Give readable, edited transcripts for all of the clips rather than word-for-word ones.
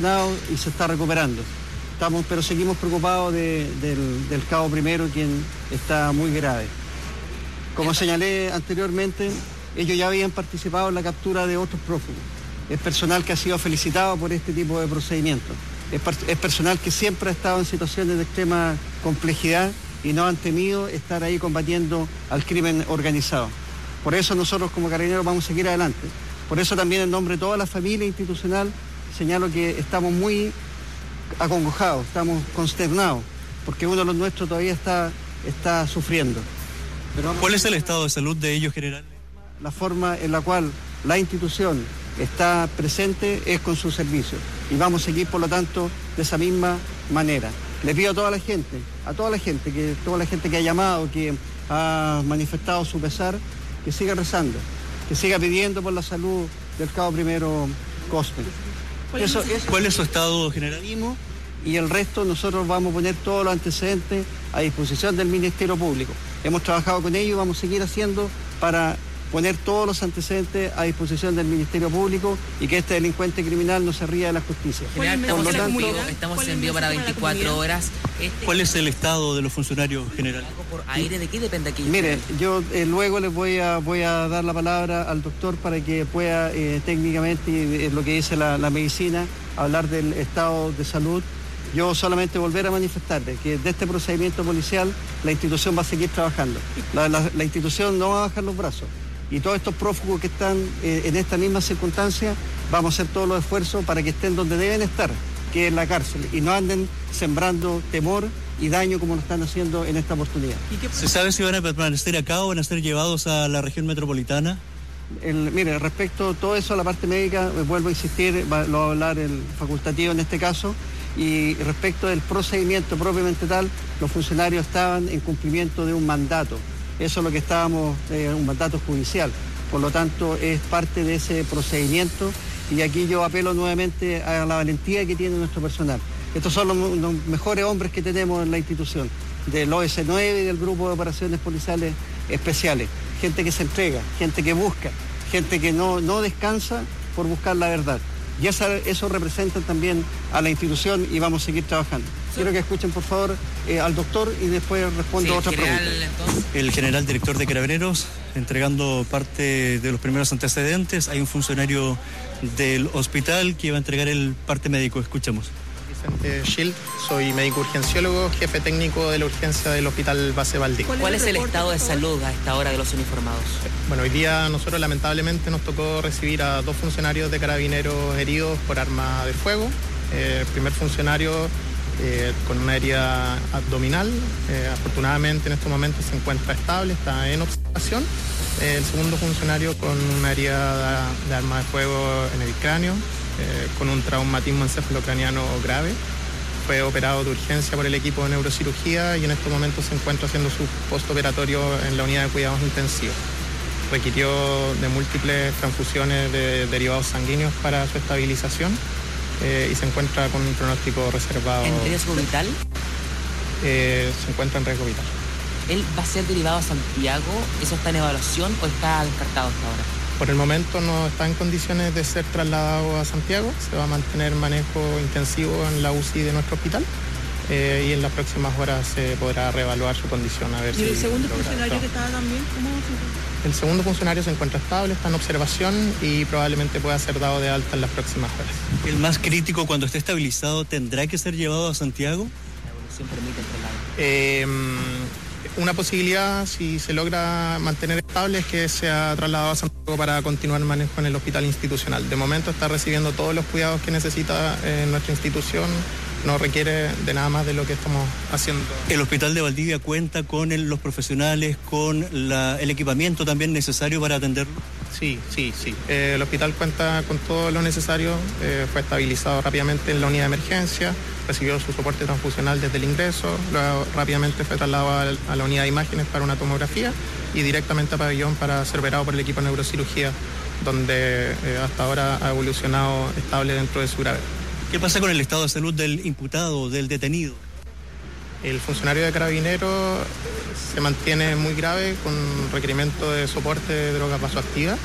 lesionado y se está recuperando. Pero seguimos preocupados del cabo primero, quien está muy grave. Como señalé anteriormente, ellos ya habían participado en la captura de otros prófugos. Es personal que ha sido felicitado por este tipo de procedimientos. Es personal que siempre ha estado en situaciones de extrema complejidad y no han temido estar ahí combatiendo al crimen organizado. Por eso nosotros como Carabineros vamos a seguir adelante. Por eso también en nombre de toda la familia institucional señalo que estamos muy acongojados, estamos consternados, porque uno de los nuestros todavía está sufriendo. ¿Cuál es el estado de salud de ellos, general? La forma en la cual la institución está presente es con su servicio y vamos a seguir, por lo tanto, de esa misma manera. Le pido a toda la gente que ha llamado, que ha manifestado su pesar, que siga rezando, que siga pidiendo por la salud del cabo primero Cosme. ¿Cuál es su estado general? Y el resto nosotros vamos a poner todos los antecedentes a disposición del Ministerio Público. Hemos trabajado con ellos y vamos a seguir haciendo para poner todos los antecedentes a disposición del Ministerio Público y que este delincuente criminal no se ría de la justicia. Estamos en envío para 24 horas. ¿Cuál es el estado de los funcionarios generales? ¿Por aire? ¿De qué depende aquí? Mire, yo luego les voy a dar la palabra al doctor para que pueda técnicamente, lo que dice la medicina, hablar del estado de salud. Yo solamente volver a manifestarles que de este procedimiento policial la institución va a seguir trabajando. La institución no va a bajar los brazos. Y todos estos prófugos que están en esta misma circunstancia, vamos a hacer todos los esfuerzos para que estén donde deben estar, que es en la cárcel, y no anden sembrando temor y daño como lo están haciendo en esta oportunidad. ¿Se sabe si van a permanecer acá o van a ser llevados a la región metropolitana? Mire, respecto a todo eso, a la parte médica, vuelvo a insistir, lo va a hablar el facultativo en este caso, y respecto del procedimiento propiamente tal, los funcionarios estaban en cumplimiento de un mandato. Eso es lo que estábamos, un mandato judicial. Por lo tanto, es parte de ese procedimiento y aquí yo apelo nuevamente a la valentía que tiene nuestro personal. Estos son los mejores hombres que tenemos en la institución, del OS9 y del Grupo de Operaciones Policiales Especiales. Gente que se entrega, gente que busca, gente que no descansa por buscar la verdad. Y eso representa también a la institución y vamos a seguir trabajando. Quiero que escuchen, por favor, al doctor y después respondo a otras preguntas. El general director de Carabineros, entregando parte de los primeros antecedentes. Hay un funcionario del hospital que va a entregar el parte médico. Escuchemos. Vicente Schild, soy médico urgenciólogo, jefe técnico de la urgencia del Hospital Base Valdivia. ¿Cuál es el estado de salud a esta hora de los uniformados? Bueno, hoy día nosotros lamentablemente nos tocó recibir a 2 funcionarios de Carabineros heridos por arma de fuego. El primer funcionario con una herida abdominal, afortunadamente en estos momentos se encuentra estable, está en observación. El segundo funcionario con una herida de arma de fuego en el cráneo, con un traumatismo encefalocraniano grave. Fue operado de urgencia por el equipo de neurocirugía y en estos momentos se encuentra haciendo su postoperatorio en la unidad de cuidados intensivos. Requirió de múltiples transfusiones de derivados sanguíneos para su estabilización y se encuentra con un pronóstico reservado. ¿En riesgo vital? Se encuentra en riesgo vital. ¿Él va a ser derivado a Santiago? ¿Eso está en evaluación o está descartado hasta ahora? Por el momento no está en condiciones de ser trasladado a Santiago. Se va a mantener manejo intensivo en la UCI de nuestro hospital y en las próximas horas se podrá reevaluar su condición. A ver ¿Y el segundo funcionario que estaba también? ¿Cómo se encuentra? El segundo funcionario se encuentra estable, está en observación y probablemente pueda ser dado de alta en las próximas horas. ¿El más crítico, cuando esté estabilizado, tendrá que ser llevado a Santiago? La evolución permite el traslado. Una posibilidad, si se logra mantener estable, es que sea trasladado a Santiago para continuar el manejo en el hospital institucional. De momento está recibiendo todos los cuidados que necesita nuestra institución, no requiere de nada más de lo que estamos haciendo. ¿El hospital de Valdivia cuenta con los profesionales, con el equipamiento también necesario para atenderlo? Sí. El hospital cuenta con todo lo necesario, fue estabilizado rápidamente en la unidad de emergencia, recibió su soporte transfusional desde el ingreso, luego rápidamente fue trasladado a la unidad de imágenes para una tomografía y directamente a pabellón para ser operado por el equipo de neurocirugía, donde hasta ahora ha evolucionado estable dentro de su gravedad. ¿Qué pasa con el estado de salud del imputado, del detenido? El funcionario de Carabineros se mantiene muy grave con requerimiento de soporte de droga vasoactiva.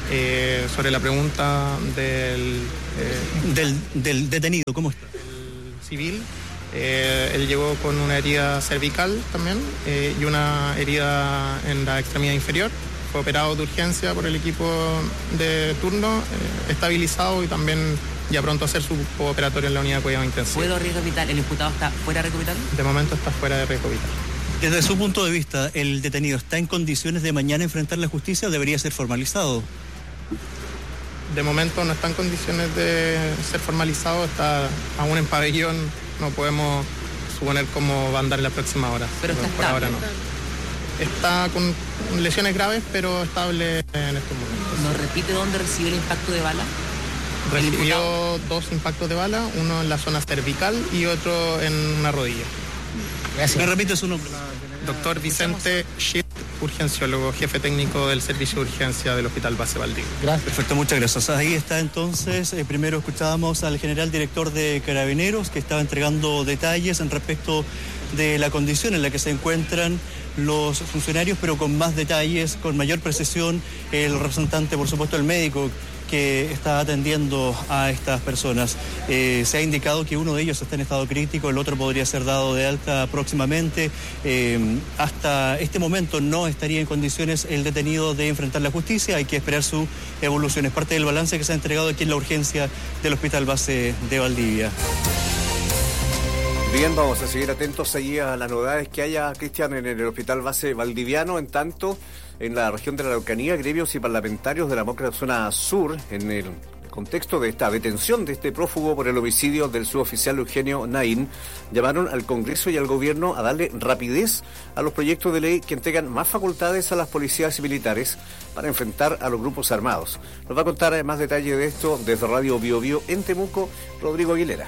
Sobre la pregunta del detenido, ¿cómo está? El civil, él llegó con una herida cervical también y una herida en la extremidad inferior. Fue operado de urgencia por el equipo de turno, estabilizado y también ya pronto a hacer su operatorio en la unidad de cuidado intensivo. ¿Puedo riesgo vital? ¿El imputado está fuera de riesgo vital? De momento está fuera de riesgo vital. Desde su punto de vista, ¿el detenido está en condiciones de mañana enfrentar la justicia o debería ser formalizado? De momento no está en condiciones de ser formalizado, está aún en pabellón, no podemos suponer cómo va a andar en la próxima hora. Pero está por ahora no. Está con lesiones graves, pero estable en estos momentos. ¿Nos repite dónde recibió el impacto de bala? Recibió 2 impactos de bala, uno en la zona cervical y otro en una rodilla. Gracias. ¿Me repite su nombre? Doctor Vicente Schild, urgenciólogo, jefe técnico del servicio de urgencia del Hospital Base Valdivia. Gracias. Perfecto, muchas gracias. Ahí está entonces, primero escuchábamos al general director de Carabineros que estaba entregando detalles en respecto de la condición en la que se encuentran los funcionarios, pero con más detalles, con mayor precisión, el representante, por supuesto, el médico que está atendiendo a estas personas. Se ha indicado que uno de ellos está en estado crítico, el otro podría ser dado de alta próximamente. Hasta este momento no estaría en condiciones el detenido de enfrentar la justicia, hay que esperar su evolución. Es parte del balance que se ha entregado aquí en la urgencia del Hospital Base de Valdivia. Bien, vamos a seguir atentos allí a las novedades que haya, Cristian, en el Hospital Base Valdiviano. En tanto, en la región de la Araucanía, gremios y parlamentarios de la Demócrata Zona Sur, en el contexto de esta detención de este prófugo por el homicidio del suboficial Eugenio Naín, llamaron al Congreso y al Gobierno a darle rapidez a los proyectos de ley que entregan más facultades a las policías y militares para enfrentar a los grupos armados. Nos va a contar más detalle de esto desde Radio Bio Bio en Temuco, Rodrigo Aguilera.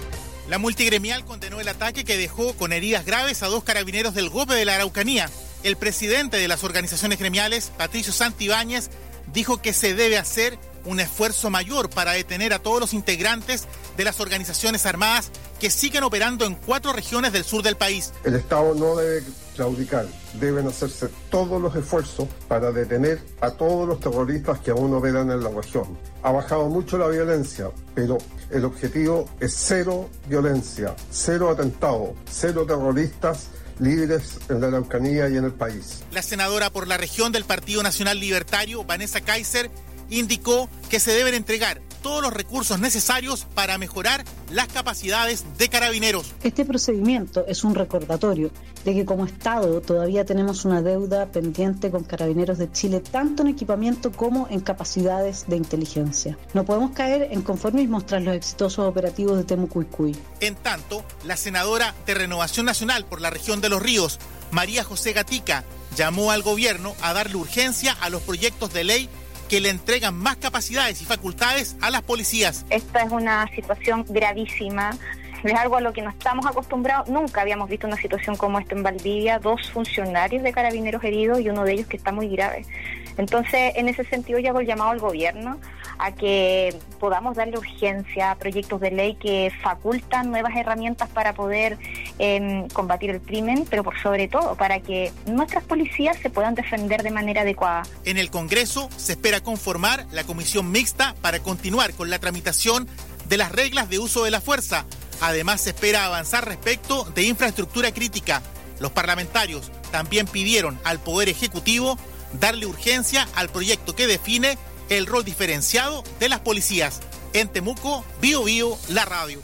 La multigremial condenó el ataque que dejó con heridas graves a 2 carabineros del GOPE de la Araucanía. El presidente de las organizaciones gremiales, Patricio Santibáñez, dijo que se debe hacer un esfuerzo mayor para detener a todos los integrantes de las organizaciones armadas que siguen operando en 4 regiones del sur del país. El Estado no debe claudicar, deben hacerse todos los esfuerzos para detener a todos los terroristas que aún operan en la región. Ha bajado mucho la violencia, pero el objetivo es 0 violencia, 0 atentados, 0 terroristas libres en la Araucanía y en el país. La senadora por la región del Partido Nacional Libertario, Vanessa Kaiser, indicó que se deben entregar todos los recursos necesarios para mejorar las capacidades de Carabineros. Este procedimiento es un recordatorio de que como Estado todavía tenemos una deuda pendiente con Carabineros de Chile, tanto en equipamiento como en capacidades de inteligencia. No podemos caer en conformismos tras los exitosos operativos de Temuco-Icui. En tanto, la senadora de Renovación Nacional por la región de Los Ríos, María José Gatica, llamó al gobierno a darle urgencia a los proyectos de ley que le entregan más capacidades y facultades a las policías. Esta es una situación gravísima, es algo a lo que no estamos acostumbrados. Nunca habíamos visto una situación como esta en Valdivia, 2 funcionarios de Carabineros heridos y uno de ellos que está muy grave. Entonces, en ese sentido, yo hago el llamado al gobierno a que podamos darle urgencia a proyectos de ley que facultan nuevas herramientas para poder combatir el crimen, pero por sobre todo para que nuestras policías se puedan defender de manera adecuada. En el Congreso se espera conformar la comisión mixta para continuar con la tramitación de las reglas de uso de la fuerza. Además, se espera avanzar respecto de infraestructura crítica. Los parlamentarios también pidieron al Poder Ejecutivo darle urgencia al proyecto que define el rol diferenciado de las policías. En Temuco, Bio Bio, la radio.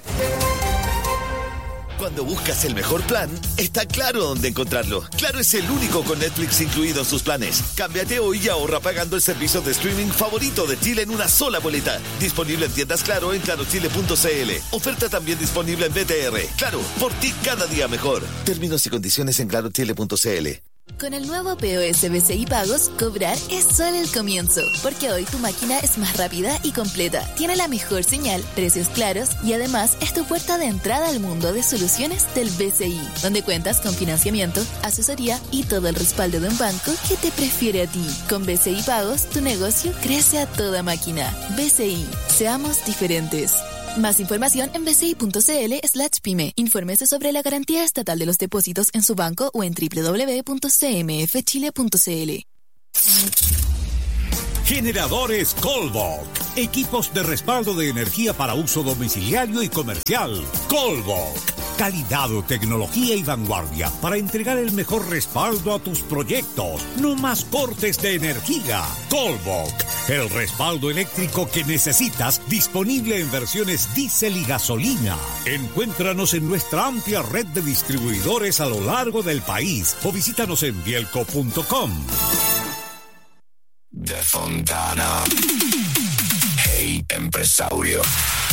Cuando buscas el mejor plan, está Claro dónde encontrarlo. Claro es el único con Netflix incluido en sus planes. Cámbiate hoy y ahorra pagando el servicio de streaming favorito de Chile en una sola boleta. Disponible en tiendas Claro en clarochile.cl. Oferta también disponible en BTR. Claro, por ti cada día mejor. Términos y condiciones en clarochile.cl. Con el nuevo POS BCI Pagos, cobrar es solo el comienzo, porque hoy tu máquina es más rápida y completa, tiene la mejor señal, precios claros y además es tu puerta de entrada al mundo de soluciones del BCI, donde cuentas con financiamiento, asesoría y todo el respaldo de un banco que te prefiere a ti. Con BCI Pagos, tu negocio crece a toda máquina. BCI, seamos diferentes. Más información en bci.cl/pyme. Infórmese sobre la garantía estatal de los depósitos en su banco o en www.cmfchile.cl. Generadores Colbok. Equipos de respaldo de energía para uso domiciliario y comercial. Colbok. Calidad, tecnología y vanguardia para entregar el mejor respaldo a tus proyectos. No más cortes de energía. Colbok. El respaldo eléctrico que necesitas, disponible en versiones diésel y gasolina. Encuéntranos en nuestra amplia red de distribuidores a lo largo del país o visítanos en bielco.com. De Fontana. Hey, empresario.